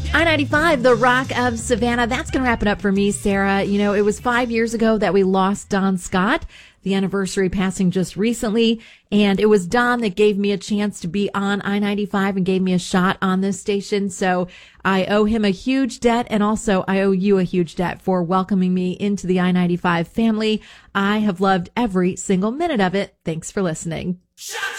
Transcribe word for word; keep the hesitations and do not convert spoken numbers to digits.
I ninety-five, the Rock of Savannah. That's going to wrap it up for me, Sarah. You know, it was five years ago that we lost Don Scott, the anniversary passing just recently. And it was Don that gave me a chance to be on I ninety-five and gave me a shot on this station. So I owe him a huge debt. And also I owe you a huge debt for welcoming me into the I ninety-five family. I have loved every single minute of it. Thanks for listening. Shut